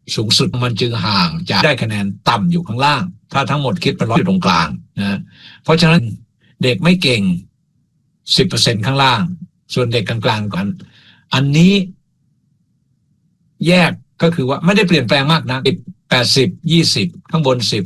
สูงสุดมันจึงห่างจากได้คะแนนต่ำอยู่ข้างล่างถ้าทั้งหมดคิดเป็นร้อยอยู่ตรงกลางนะเพราะฉะนั้นเด็กไม่เก่ง 10% ข้างล่างส่วนเด็กกลางๆก่อนอันนี้แยกก็คือว่าไม่ได้เปลี่ยนแปลงมากนะ80 20ข้างบน10